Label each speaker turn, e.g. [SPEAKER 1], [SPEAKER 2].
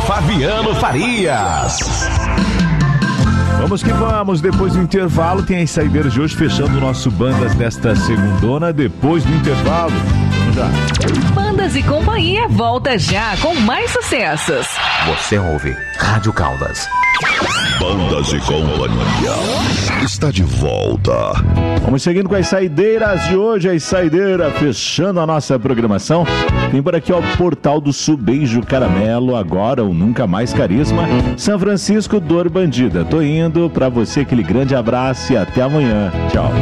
[SPEAKER 1] Fabiano Farias.
[SPEAKER 2] Vamos que vamos, depois do intervalo tem as saideiras de hoje, fechando o nosso Bandas desta segundona, depois do intervalo. Vamos já.
[SPEAKER 3] Bandas e Companhia volta já com mais sucessos.
[SPEAKER 1] Você ouve Rádio Caldas.
[SPEAKER 4] Bandas e Companhia está de volta.
[SPEAKER 2] Vamos seguindo com as saideiras de hoje, as saideiras fechando a nossa programação. Tem por aqui, ó, Portal do Sul, Beijo Caramelo, Agora ou Nunca Mais Carisma, São Francisco, Dor Bandida. Tô indo, pra você aquele grande abraço e até amanhã. Tchau.